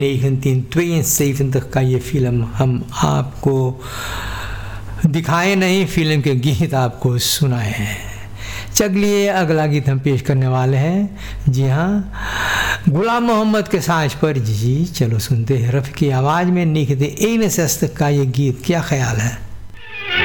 1972 का ये फिल्म हम आपको दिखाए नहीं, फिल्म के गीत आपको सुनाए हैं। चलिए अगला गीत हम पेश करने वाले हैं। जी हाँ, गुलाम मोहम्मद के साज पर जी चलो सुनते हैं रफ़ी की आवाज़ में निकते इन सस्त का ये गीत। क्या ख्याल है?